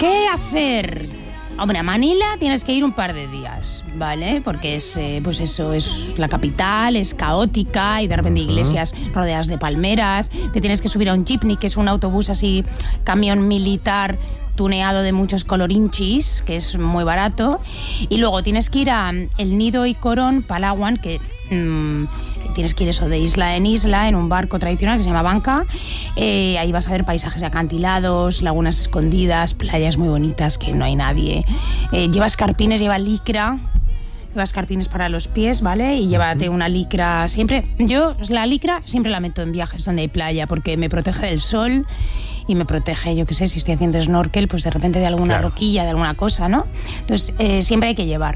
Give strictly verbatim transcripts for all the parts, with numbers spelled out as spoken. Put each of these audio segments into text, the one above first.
¿Qué hacer? Hombre, a Manila tienes que ir un par de días, ¿vale? Porque es, eh, pues eso, es la capital, es caótica y de repente iglesias rodeadas de palmeras. Te tienes que subir a un jeepney, que es un autobús así, camión militar tuneado de muchos colorinchis, que es muy barato. Y luego tienes que ir a El Nido y Corón, Palawan, que... Mmm, tienes que ir eso de isla en isla en un barco tradicional que se llama banca. Eh, ahí vas a ver paisajes de acantilados, lagunas escondidas, playas muy bonitas que no hay nadie. Eh, lleva escarpines, lleva licra. Lleva escarpines para los pies, ¿vale? Y llévate una licra siempre. Yo la licra siempre la meto en viajes donde hay playa porque me protege del sol y me protege, yo qué sé, si estoy haciendo snorkel, pues de repente de alguna claro. roquilla, de alguna cosa, ¿no? Entonces, eh, siempre hay que llevar.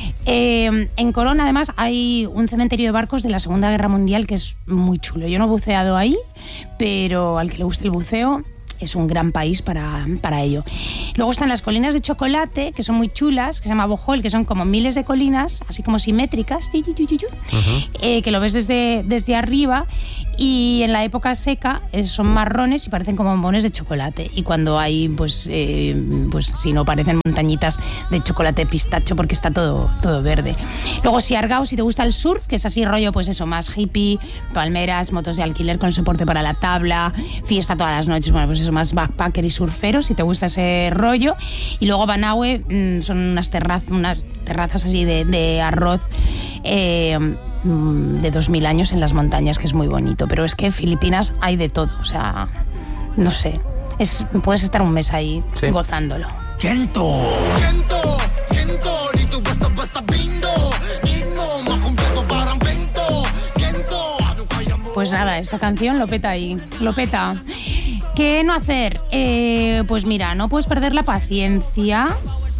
Eh, en Corón, además, hay un cementerio de barcos de la Segunda Guerra Mundial que es muy chulo. Yo no he buceado ahí, pero al que le guste el buceo, es un gran país para, para ello. Luego están las colinas de chocolate, que son muy chulas, que se llama Bohol, que son como miles de colinas, así como simétricas, uh-huh. eh, que lo ves desde, desde arriba, y en la época seca eh, son marrones y parecen como bombones de chocolate. Y cuando hay, pues, eh, pues si no, parecen montañitas de chocolate pistacho, porque está todo, todo verde. Luego Siargao, si te gusta el surf, que es así rollo, pues eso, más hippie, palmeras, motos de alquiler con el soporte para la tabla, fiesta todas las noches, bueno, pues eso, más backpacker y surfero, si te gusta ese rollo. Y luego Banaue, mmm, son unas, terraz- unas terrazas así de, de arroz eh, de dos mil años en las montañas, que es muy bonito. Pero es que en Filipinas hay de todo, o sea, no sé, es, puedes estar un mes ahí sí. gozándolo. Kento. Kento, Kento, ni tu basta basta bindo, ni no ma completo para un vento. Kento. Pues nada, esta canción lo peta ahí, lo peta. ¿Qué no hacer? Eh, pues mira, no puedes perder la paciencia,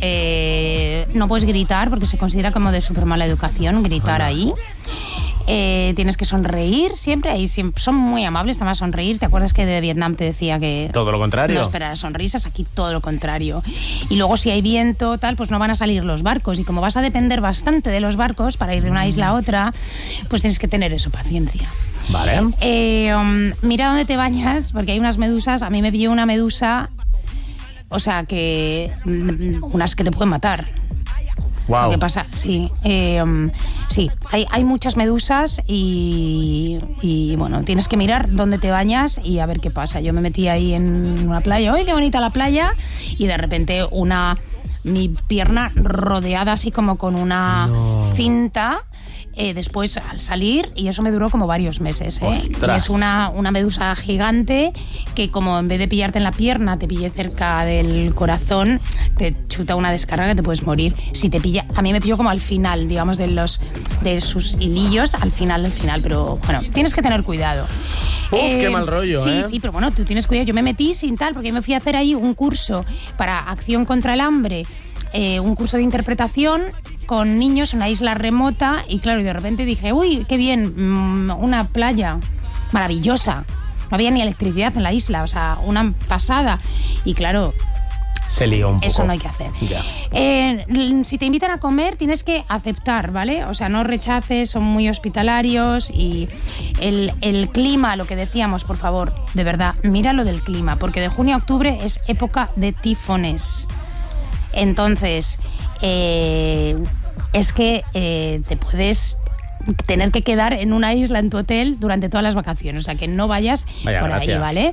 eh, no puedes gritar porque se considera como de súper mala educación gritar ahí. Eh, tienes que sonreír siempre, ahí siempre, son muy amables, te van a sonreír. ¿Te acuerdas que de Vietnam te decía que todo lo contrario? No esperar sonrisas, aquí todo lo contrario. Y luego si hay viento, tal, pues no van a salir los barcos. Y como vas a depender bastante de los barcos para ir de una isla a otra, pues tienes que tener eso, paciencia. Vale. Eh, um, mira dónde te bañas, porque hay unas medusas. A mí me pilló una medusa, o sea, que unas que te pueden matar. Wow. ¿Qué pasa? Sí, eh, um, sí, hay, hay muchas medusas y, y, bueno, tienes que mirar dónde te bañas y a ver qué pasa. Yo me metí ahí en una playa, ¡ay, qué bonita la playa! Y de repente una, mi pierna rodeada así como con una no. cinta. Eh, después al salir, y eso me duró como varios meses, ¿eh? Y es una, una medusa gigante que como en vez de pillarte en la pierna te pille cerca del corazón, te chuta una descarga que te puedes morir. Si te pilla, a mí me pilló como al final, digamos, de los de sus hilillos, al final, al final, pero bueno, tienes que tener cuidado. Uf, eh, qué mal rollo, sí, ¿eh? Sí, sí, pero bueno, tú tienes cuidado. Yo me metí sin tal, porque me fui a hacer ahí un curso para acción contra el hambre, eh, un curso de interpretación con niños en una isla remota, y claro, y de repente dije, uy, qué bien, mmm, una playa maravillosa. No había ni electricidad en la isla, o sea, una pasada. Y claro, se lió un poco. Eso no hay que hacer. Ya. Eh, si te invitan a comer, tienes que aceptar, ¿vale? O sea, no rechaces, son muy hospitalarios. Y el, el clima, lo que decíamos, por favor, de verdad, mira lo del clima, porque de junio a octubre es época de tifones. Entonces, eh, es que eh, te puedes tener que quedar en una isla en tu hotel durante todas las vacaciones, o sea que no vayas Vaya, por gracias. ahí, ¿vale?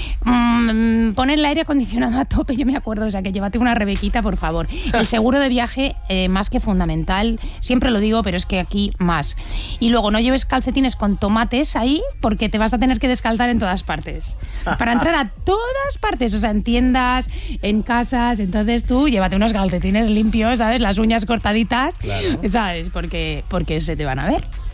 Mm, pon el aire acondicionado a tope, yo me acuerdo, o sea que llévate una rebequita, por favor. El seguro de viaje, eh, más que fundamental, siempre lo digo, pero es que aquí más. Y luego no lleves calcetines con tomates ahí, porque te vas a tener que descalzar en todas partes. Para entrar a todas partes, o sea, en tiendas, en casas, entonces tú llévate unos calcetines limpios, ¿sabes? Las uñas cortaditas, claro. ¿sabes? Porque, porque se te van a ver.